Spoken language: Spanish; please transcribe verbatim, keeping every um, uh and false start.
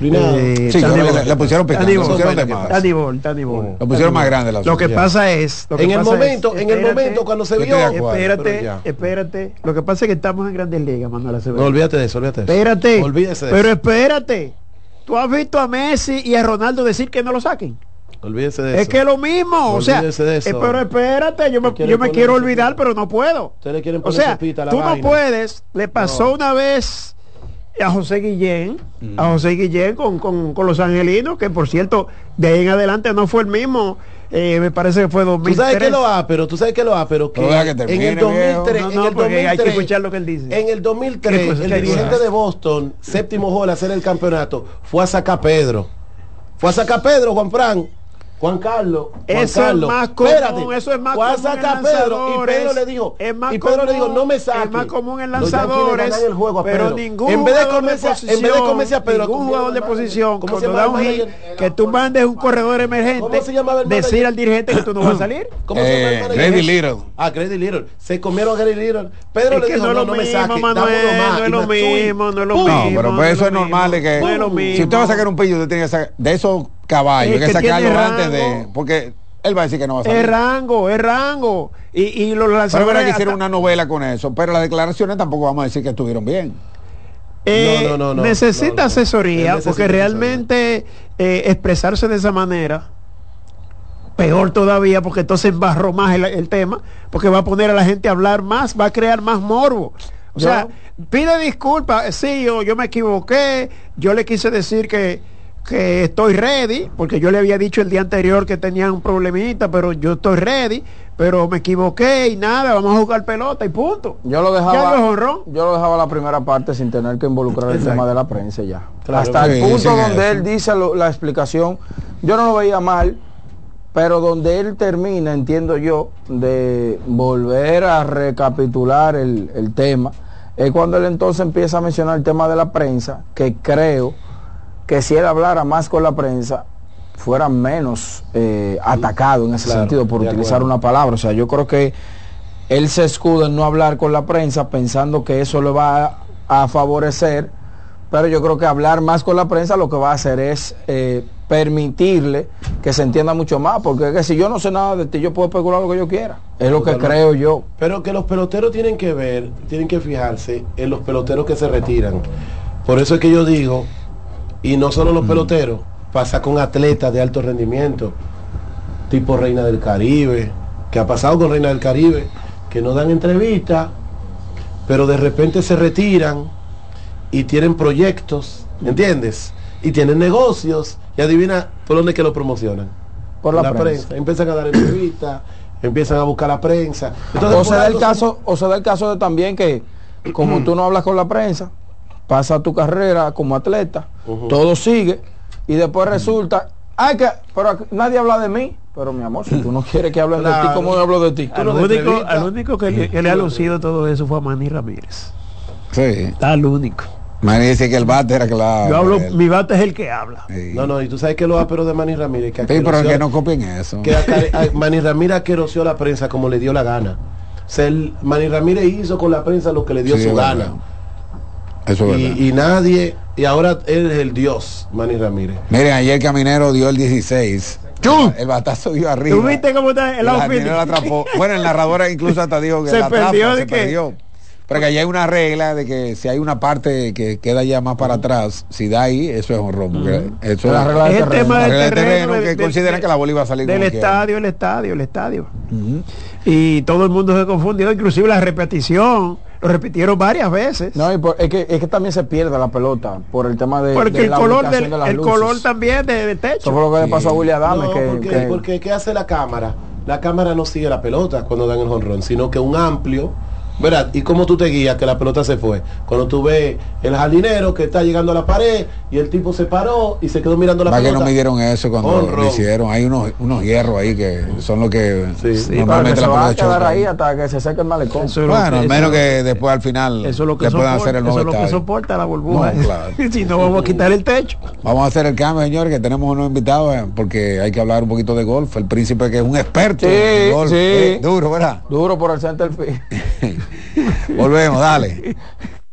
disciplinado. Eh, Sí, Tanibol. le, le pusieron picante, le pusieron de más. Tanibol, Tanibol. Lo pusieron más grande la Lo que ya. pasa es... Lo que En el pasa momento, es, en el espérate, momento cuando se yo vio. estoy de acuerdo, Espérate, pero ya. espérate. Lo que pasa es que estamos en Grandes Ligas, Manuel Acevedo. No, olvídate de eso, olvídate de eso. Espérate. Olvídese de Pero eso. espérate. ¿Tú has visto a Messi y a Ronaldo decir que no lo saquen? Olvídese de eso. Es que es lo mismo, o sea, Olvídese de eso. eh, pero espérate, yo me, ¿Qué quiere yo me poner quiero su olvidar, pita? pero no puedo. Ustedes le quieren O poner sea, su pita a la tú no vaina. puedes, le pasó No. una vez a José Guillén, Mm. a José Guillén con, con, con los angelinos, que por cierto, de ahí en adelante no fue el mismo, eh, me parece que fue dos mil Tú tres. sabes que lo ha, pero tú sabes que lo ha, pero que, Pero deja que en termine, el dos mil tres, No, en no, el porque hay que dos mil tres, escuchar lo que él dice. En el dos mil tres, ¿Qué cosa, el qué dirigente cosa? de Boston, séptimo gol a hacer el campeonato, fue a sacar a Pedro. Fue a sacar a Pedro, Juan Fran. Juan Carlos, Juan Eso es Carlos, más común, espérate, eso es más fue a común en sacar a Pedro y lanzadores, Pedro le dijo, es más y Pedro común, le dijo, no me saques. es más común en Los Yankees le lanzadores, ganan el juego a pero Pedro. ningún en vez de jugador comerse, posición, en vez de comerse a Pedro, ningún ¿cómo jugador se de llama? posición, ¿Cómo se cuando da llama un el hit, manager? que tú mandes un corredor emergente, ¿Cómo se llama el manager? decir al dirigente que tú no vas a salir. ¿Cómo se llama el Eh, manager? Grady Little. Ah, Grady Little. Se comieron a Grady Little. Pedro Es le que dijo, no es no, lo no me mismo, saques, Manuel, dame uno más. no es Y lo Matsui, mismo, no es lo ¡pum! No, mismo. pero no pues es eso lo es normal de mismo, que no es lo si usted va a mismo. sacar un pillo, usted tiene que sacar de esos caballos, Es hay que que sacarlo tiene antes de, rango. porque él va a decir que no va a salir. Es rango, es rango. Y, y los Pero lanzadores verá que hicieron hasta- una novela con eso, pero las declaraciones tampoco vamos a decir que estuvieron bien. Eh, No, no, no, no, necesita no, no. Él asesoría necesita porque realmente eh, expresarse de esa manera peor todavía porque entonces embarró más el, el tema porque va a poner a la gente a hablar más, va a crear más morbo. O Yo- sea, pide disculpas, sí, yo, yo me equivoqué, yo le quise decir que, que estoy ready, porque yo le había dicho el día anterior que tenía un problemita, pero yo estoy ready, pero me equivoqué y nada, vamos a jugar pelota y punto. Yo lo Ya dejaba, lo honró. yo lo dejaba la primera parte sin tener que involucrar el Exacto. tema de la prensa ya. Claro, Hasta sí, el punto dicen donde eso. él dice lo- la explicación, yo no lo veía mal, pero donde él termina, entiendo yo, de volver a recapitular el, el tema, es cuando él entonces empieza a mencionar el tema de la prensa, que creo que si él hablara más con la prensa, fuera menos eh, atacado en ese Claro, sentido por de utilizar acuerdo. una palabra. O sea, yo creo que él se escuda en no hablar con la prensa pensando que eso le va a, a favorecer, pero yo creo que hablar más con la prensa lo que va a hacer es eh, permitirle que se entienda mucho más, porque es que si yo no sé nada de ti, yo puedo especular lo que yo quiera. Es lo que Totalmente. creo yo. Pero que los peloteros tienen que ver, tienen que fijarse en los peloteros que se retiran. Por eso es que yo digo, y no solo los peloteros, pasa con atletas de alto rendimiento, tipo Reina del Caribe, que ha pasado con Reina del Caribe, que no dan entrevistas, pero de repente se retiran y tienen proyectos, ¿entiendes? Y tienen negocios, y adivina por dónde es que lo promocionan. Por la prensa. Empiezan a dar entrevistas, empiezan a buscar la prensa. Entonces, O por se da el algo- caso, o se da el caso de también que como tú no hablas con la prensa, pasa tu carrera como atleta, Ujú. todo sigue y después resulta, ay que, pero aquí nadie habla de mí, pero mi amor, si tú no quieres que hablen de Claro. ti, ¿cómo yo hablo de ti? Al no de único, entrevista. al único que, le, que le ha lucido todo eso fue a Manny Ramírez. Sí. Al único. Manny dice que el bate era claro. Yo hablo, él. mi bate es el que habla. Sí. No, no, y tú sabes que lo ápero de Manny Ramírez, que Sí, pero aquerosió- que no copien eso. que a- a- Manny Ramírez aqueroció la prensa como le dio la gana. O sea, el- Manny Ramírez hizo con la prensa lo que le dio Sí, su es gana. verdad. Eso es verdad. Y, y nadie, y ahora él es el dios, Manny Ramírez. Miren, ayer Caminero dio el dieciséis. El batazo dio arriba. ¿Tú viste cómo está el El outfit? jardinero lo atrapó. Bueno, el narrador incluso hasta dijo que Se la atrapa, perdió de se que- perdió. Pero que allá hay una regla de que si hay una parte que queda ya más para atrás, si da ahí, eso es honrón. Porque eso La es regla Es de el terreno. tema la del regla de terreno, terreno del- que del- consideran que la bola iba a salir del como quiera. estadio, el estadio, el estadio. Ujú. Y todo el mundo se confundió, inclusive la repetición, lo repitieron varias veces. No, y por- es, que, es que también se pierde la pelota por el tema de, porque de el la color ubicación del, de las el luces. color también de, de techo. Eso fue lo que le pasó a William Adame, No, que, porque, que- porque ¿qué hace la cámara? La cámara no sigue la pelota cuando dan el jonrón, sino que un amplio, ¿verdad? ¿Y cómo tú te guías que la pelota se fue? Cuando tú ves el jardinero que está llegando a la pared y el tipo se paró y se quedó mirando la Va que pelota. no midieron eso cuando Honrón. lo hicieron. Hay unos, unos hierros ahí que son los que Sí. Sí, para que normalmente se la va a pelota quedar choca. ahí hasta que se seque el malecón. Eso es lo Bueno, que- al eso menos es lo que después al final Eso es lo que le puedan soporta, hacer el eso nuevo es lo que estadio. soporta la burbuja. No, claro. Si no vamos a quitar el techo. Vamos a hacer el cambio, señores, que tenemos unos invitados, eh, porque hay que hablar un poquito de golf. El príncipe, que es un experto Sí, en golf. sí. Eh, duro, ¿verdad? Duro por el center field. Volvemos, dale.